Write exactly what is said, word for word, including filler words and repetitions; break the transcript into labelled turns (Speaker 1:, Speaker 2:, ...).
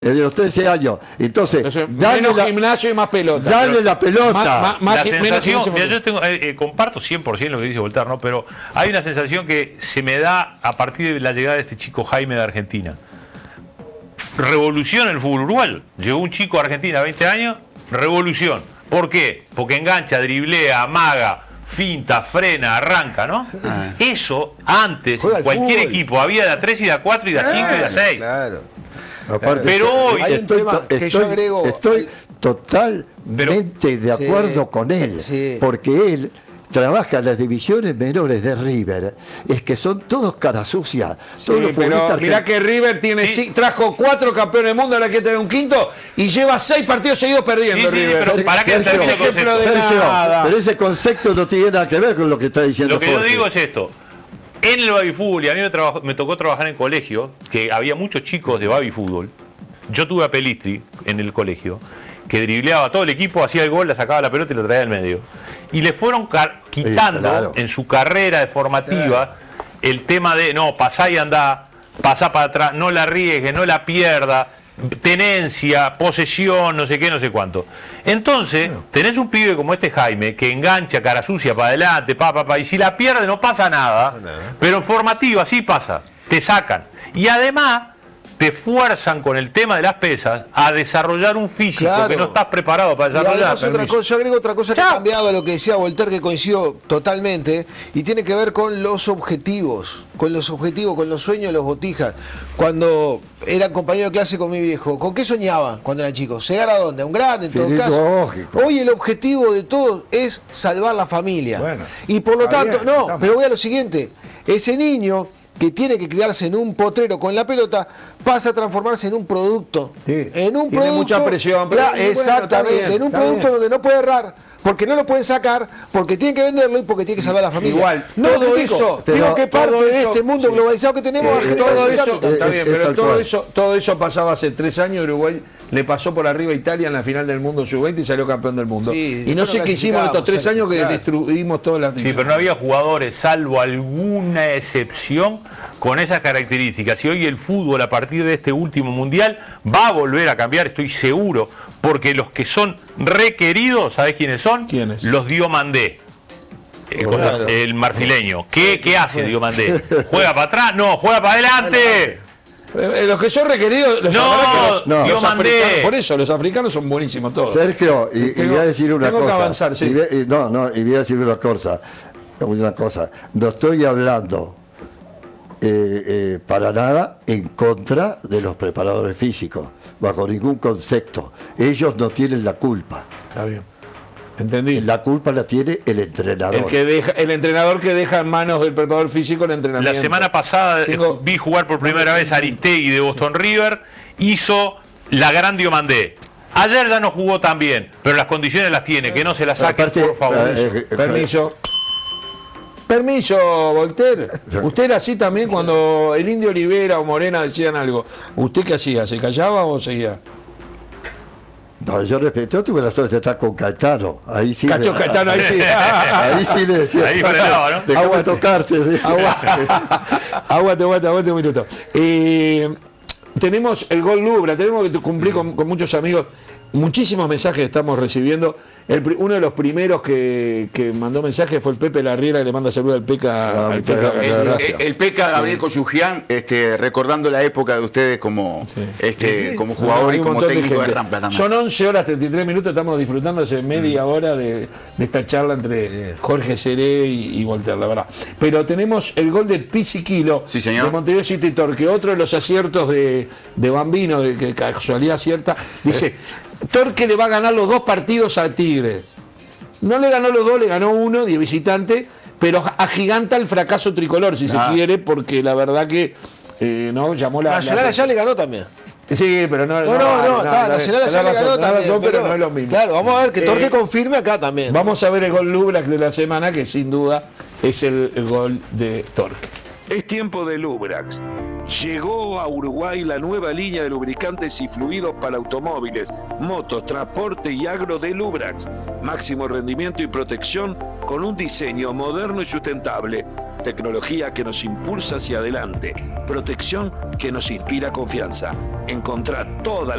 Speaker 1: de los trece años. Entonces,
Speaker 2: Entonces
Speaker 1: dale
Speaker 2: menos
Speaker 1: la,
Speaker 2: gimnasio y más pelota.
Speaker 1: dale
Speaker 3: Pero,
Speaker 1: la pelota.
Speaker 2: Ma, ma, ma,
Speaker 3: la
Speaker 2: menos
Speaker 3: sensación,
Speaker 2: gimnasio,
Speaker 3: mira, yo tengo, eh, eh, comparto cien por ciento lo que dice Voltaire, ¿no? Pero hay una sensación que se me da a partir de la llegada de este chico Jaime de Argentina. Revolución en el fútbol uruguayo. Llegó un chico a Argentina, veinte años, revolución. ¿Por qué? Porque engancha, driblea, amaga, finta, frena, arranca, ¿no? Ah. Eso antes, en cualquier fútbol. Equipo, había de a tres y de a cuatro y de a cinco y de a seis.
Speaker 4: Claro.
Speaker 1: Aparte,
Speaker 3: pero hoy
Speaker 1: hay un
Speaker 4: estoy,
Speaker 1: tema
Speaker 4: que
Speaker 1: estoy,
Speaker 4: yo agrego,
Speaker 1: estoy totalmente
Speaker 3: pero,
Speaker 1: de acuerdo
Speaker 4: sí,
Speaker 1: con él,
Speaker 4: sí.
Speaker 1: porque él trabaja en las divisiones menores de River, es que son todos cara sucia.
Speaker 2: Sí, pero mirá que River tiene sí. trajo cuatro campeones del mundo, ahora quiere tener un quinto y lleva seis partidos seguidos perdiendo. Sí, River.
Speaker 3: Sí, pero para que
Speaker 1: Sergio,
Speaker 3: ese
Speaker 1: ejemplo de Sergio, nada. Pero ese concepto no tiene nada que ver con lo que está diciendo.
Speaker 3: Lo que Jorge. Yo digo es esto. En el baby fútbol, y a mí me, trabajo, me tocó trabajar en colegio, que había muchos chicos de baby fútbol. Yo tuve a Pelistri en el colegio, que dribleaba a todo el equipo, hacía el gol, la sacaba la pelota y lo traía al medio. Y le fueron quitando sí, claro. en su carrera de formativa claro. el tema de, no, pasá y andá, pasá para atrás, no la arriesgue, no la pierda, tenencia, posesión, no sé qué, no sé cuánto. Entonces, bueno. tenés un pibe como este Jaime, que engancha cara sucia para adelante, pa, pa, pa, y si la pierde no pasa nada, no, no. pero en formativa sí pasa, te sacan. Y además, te fuerzan con el tema de las pesas a desarrollar un físico claro. que no estás preparado para desarrollar.
Speaker 4: Otra cosa, yo agrego otra cosa que ha cambiado a lo que decía Voltaire, que coincido totalmente, y tiene que ver con los objetivos, con los objetivos, con los sueños de los botijas. Cuando era compañero de clase con mi viejo, ¿con qué soñaba cuando era chico? ¿Llegar a dónde? A un grande, en todo
Speaker 1: sí,
Speaker 4: caso.
Speaker 1: Lógico.
Speaker 4: Hoy el objetivo de todos es salvar la familia. Bueno, y por lo tanto,
Speaker 2: bien,
Speaker 4: no,
Speaker 2: estamos.
Speaker 4: pero voy a lo siguiente, ese niño que tiene que criarse en un potrero con la pelota, pasa a transformarse en un producto.
Speaker 2: Sí,
Speaker 4: en un
Speaker 2: tiene
Speaker 4: producto.
Speaker 2: mucha presión. Pero
Speaker 4: Claro,
Speaker 2: bueno,
Speaker 4: exactamente,
Speaker 2: bien,
Speaker 4: en un producto bien. donde no puede errar, porque no lo pueden sacar, porque tienen que venderlo y porque tiene que salvar a la familia.
Speaker 2: Igual,
Speaker 4: no
Speaker 2: todo
Speaker 4: critico,
Speaker 2: eso.
Speaker 4: Digo que parte de este mundo sí. globalizado que tenemos
Speaker 2: eh,
Speaker 4: a generar
Speaker 2: todo
Speaker 4: ese
Speaker 2: eso,
Speaker 4: cambio.
Speaker 2: está bien,
Speaker 1: es,
Speaker 2: pero
Speaker 1: es
Speaker 2: todo
Speaker 1: cual.
Speaker 2: eso, todo eso pasaba hace tres años. Uruguay le pasó por arriba a Italia en la final del mundo sub veinte y salió campeón del mundo.
Speaker 4: Sí,
Speaker 2: y no sé qué hicimos en estos tres años que claro. destruimos todas las.
Speaker 3: Sí, pero no había jugadores, salvo alguna excepción, con esas características. Y hoy el fútbol, a partir de este último mundial, va a volver a cambiar, estoy seguro, porque los que son requeridos, ¿sabés quiénes son?
Speaker 2: ¿Quiénes?
Speaker 3: Los Diomandé. Eh,
Speaker 4: claro.
Speaker 3: El marfileño. ¿Qué, qué hace Diomandé? ¿Juega para atrás? No, juega para adelante.
Speaker 2: Eh, los que son requeridos, los,
Speaker 3: no,
Speaker 2: no, los africanos,
Speaker 3: mandé.
Speaker 2: por eso los africanos son buenísimos todos.
Speaker 1: Sergio, y, tengo, y voy a decir una
Speaker 2: tengo
Speaker 1: cosa.
Speaker 2: Que avanzar, sí.
Speaker 1: y, y, no, no, y voy a decir una cosa. Una cosa. No estoy hablando eh, eh, para nada en contra de los preparadores físicos, bajo ningún concepto. Ellos no tienen la culpa.
Speaker 2: Está bien. Entendí.
Speaker 1: La culpa la tiene el entrenador.
Speaker 2: El, que deja, el entrenador que deja en manos del preparador físico el entrenamiento.
Speaker 3: La semana pasada Tengo... vi jugar por primera vez a Aristegui de Boston River, hizo la gran Diomandé. Ayer ya no jugó tan bien, pero las condiciones las tiene, que no se las saquen, Aparte, por favor.
Speaker 2: Eh, eh, Permiso. Permiso, Voltaire. ¿Usted era así también cuando el Indio Olivera o Morena decían algo? ¿Usted qué hacía? ¿Se callaba o seguía?
Speaker 1: No, yo respeto, tuve la suerte de estar con Caetano. Ahí sí.
Speaker 2: Cacho
Speaker 1: le,
Speaker 2: Caetano, ahí sí.
Speaker 1: Ahí sí le decía.
Speaker 3: Ahí frenaba, ¿no?
Speaker 1: Déjame
Speaker 2: Aguante.
Speaker 1: tocarte.
Speaker 2: Aguante, aguante, aguante, aguante un minuto. Eh, tenemos el gol Lubra, tenemos que cumplir con, con muchos amigos. Muchísimos mensajes estamos recibiendo. El, uno de los primeros que, que mandó mensaje fue el Pepe Larriera, que le manda saludos al Peca.
Speaker 1: No,
Speaker 2: al Peca
Speaker 1: el,
Speaker 5: el, el Peca sí. Gabriel Coyujian, este, recordando la época de ustedes como, sí. este, sí. como jugador no, y como técnico de, de Rampla también.
Speaker 2: Son once horas treinta y tres minutos, estamos disfrutando hace media hora de, de esta charla entre Jorge Seré y, y Voltaire, la verdad. Pero tenemos el gol de Pisiquilo
Speaker 5: sí, señor.
Speaker 2: de Montevideo City Torque, otro de los aciertos de, de Bambino, de que casualidad cierta, dice... Torque le va a ganar los dos partidos al Tigre. No le ganó los dos, le ganó uno de visitante, pero agiganta el fracaso tricolor, si ah. se quiere, porque la verdad que eh, no llamó la.
Speaker 4: Nacional
Speaker 2: la...
Speaker 4: allá le ganó también.
Speaker 2: Sí, pero no.
Speaker 4: No, no, no, no está, Nacional allá le ganó también.
Speaker 2: Razón, pero, pero no es lo mismo.
Speaker 4: Claro, vamos a ver que Torque eh, confirme acá también.
Speaker 2: Vamos a ver el gol Lubrax de la semana, que sin duda es el, el gol de Torque.
Speaker 6: Es tiempo de Lubrax. Llegó a Uruguay la nueva línea de lubricantes y fluidos para automóviles, motos, transporte y agro de Lubrax. Máximo rendimiento y protección con un diseño moderno y sustentable. Tecnología que nos impulsa hacia adelante. Protección que nos inspira confianza. Encontrá toda